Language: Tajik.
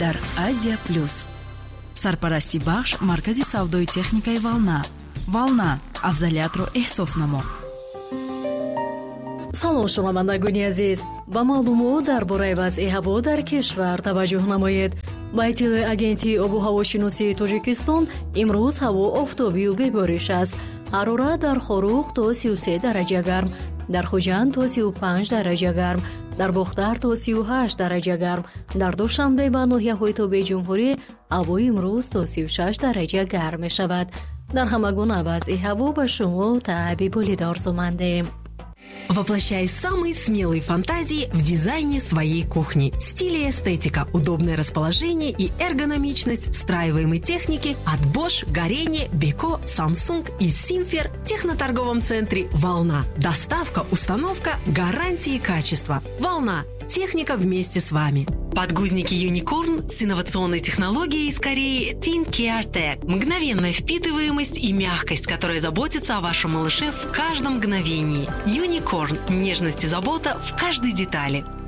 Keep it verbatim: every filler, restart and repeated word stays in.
дар Азия плюс. Сарпарасти бахш маркази савдои техникаи Волна. Волна, афзалиятро эҳсос намо. салом шунавандагони азиз, ба маълумот дар бораи вазъи ҳаво дар кишвар таваҷҷӯҳ намоед. ба иттилои агентии обу ҳавошиносии Тоҷикистон, имрӯз ҳаво офтобию бебориш аст. ҳарорат дар Хорух то сию се дараҷа гарм, дар Хуҷанд то сию панҷ дараҷа гарм, дар Бохтар то сию ҳашт дараҷа гарм, дар Душанбе ба ноҳияҳои Тобеи Ҷумҳурӣ ҳаво имрӯз то сию шаш дараҷа гарм мешавад. Дар ҳама гуна вазъи ҳаво ба шумо табибулид орзумандем. Воплощай самые смелые фантазии в дизайне своей кухни. Стиль и эстетика, удобное расположение и эргономичность встраиваемой техники от Bosch, Горение, Beko, Samsung и Simfer в техноторговом центре «Волна». Доставка, установка, гарантии качества. «Волна». Техника вместе с вами. Подгузники Unicorn с инновационной технологией из Кореи Teen Care Tech. Мгновенная впитываемость и мягкость, которая заботится о вашем малыше в каждом мгновении. Unicorn. Нежность и забота в каждой детали.